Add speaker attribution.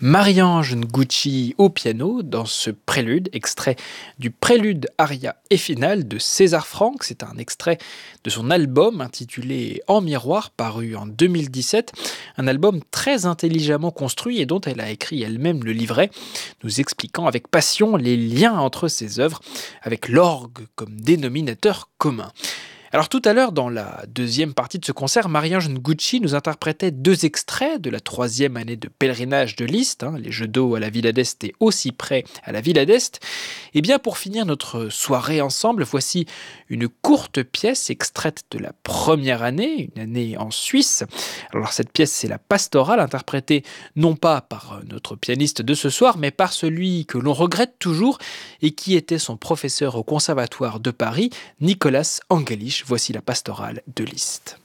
Speaker 1: Marie-Ange Nguci au piano dans ce prélude, extrait du prélude aria et finale de César Franck. C'est un extrait de son album intitulé En miroir, paru en 2017. Un album très intelligemment construit et dont elle a écrit elle-même le livret, nous expliquant avec passion les liens entre ses œuvres, avec l'orgue comme dénominateur commun. Alors tout à l'heure, dans la deuxième partie de ce concert, Marie-Ange Nguci nous interprétait deux extraits de la troisième année de pèlerinage de Liszt, les jeux d'eau à la Villa d'Est et aussi près à la Villa d'Est. Et bien pour finir notre soirée ensemble, voici une courte pièce extraite de la première année, une année en Suisse. Alors cette pièce, c'est la pastorale, interprétée non pas par notre pianiste de ce soir, mais par celui que l'on regrette toujours et qui était son professeur au Conservatoire de Paris, Nicolas Angelich. Voici la pastorale de Liszt.